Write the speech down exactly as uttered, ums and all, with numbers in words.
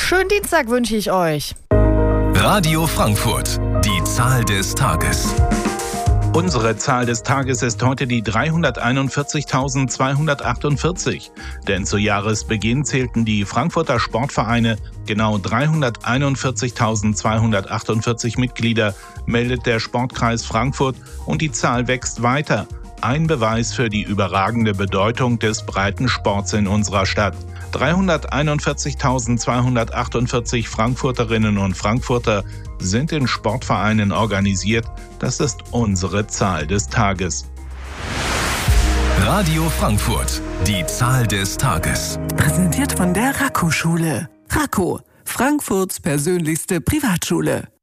Schönen Dienstag wünsche ich euch. Radio Frankfurt, die Zahl des Tages. Unsere Zahl des Tages ist heute die dreihunderteinundvierzigtausendzweihundertachtundvierzig. Denn zu Jahresbeginn zählten die Frankfurter Sportvereine genau dreihunderteinundvierzigtausendzweihundertachtundvierzig Mitglieder, meldet der Sportkreis Frankfurt, und die Zahl wächst weiter. Ein Beweis für die überragende Bedeutung des Breitensports in unserer Stadt. dreihunderteinundvierzigtausendzweihundertachtundvierzig Frankfurterinnen und Frankfurter sind in Sportvereinen organisiert. Das ist unsere Zahl des Tages. Radio Frankfurt, die Zahl des Tages. Präsentiert von der Raco-Schule. Raco, Frankfurts persönlichste Privatschule.